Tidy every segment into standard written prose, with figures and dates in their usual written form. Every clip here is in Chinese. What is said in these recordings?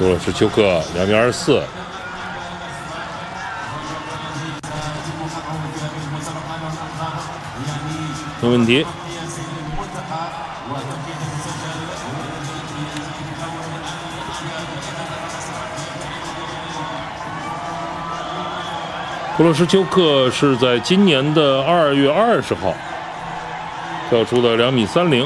杜勒什丘克2.24米，没问题。杜勒什丘克是在今年的2月20号跳出的2.30米。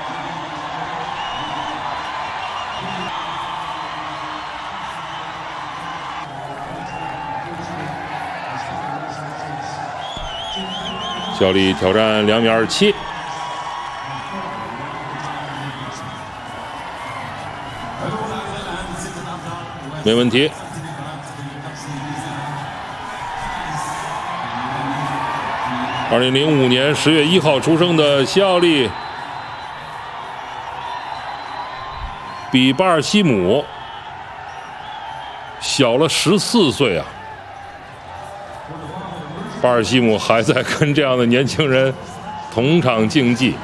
小李挑战2.27米，没问题。2005年10月1号出生的西奥利比巴尔西姆小了14岁啊！巴尔西姆还在跟这样的年轻人同场竞技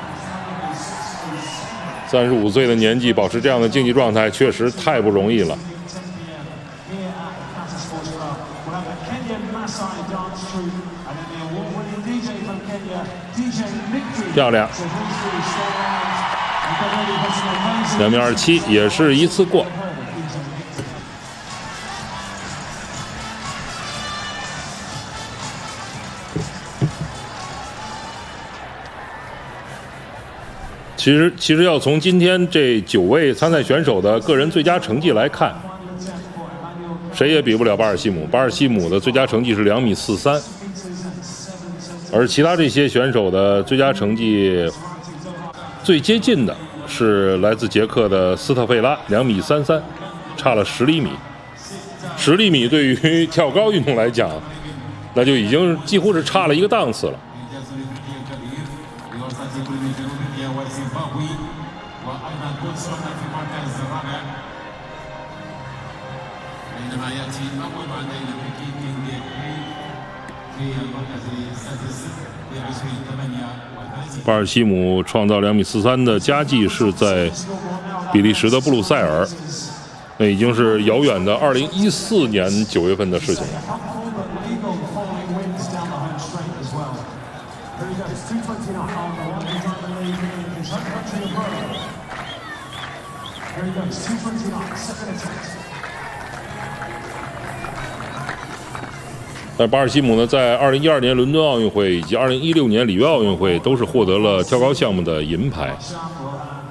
，35岁的年纪保持这样的竞技状态，确实太不容易了。漂亮，2.27米也是一次过。其实要从今天这9位参赛选手的个人最佳成绩来看，谁也比不了巴尔西姆。巴尔西姆的最佳成绩是2.43米，而其他这些选手的最佳成绩最接近的是来自捷克的斯特费拉2.33米，差了10厘米。10厘米对于跳高运动来讲，那就已经几乎是差了一个档次了。巴尔西姆创造2.43米的佳绩是在比利时的布鲁塞尔，那已经是遥远的2014年9月份的事情了。但巴尔西姆呢，在2012年伦敦奥运会以及2016年里约奥运会都是获得了跳高项目的银牌。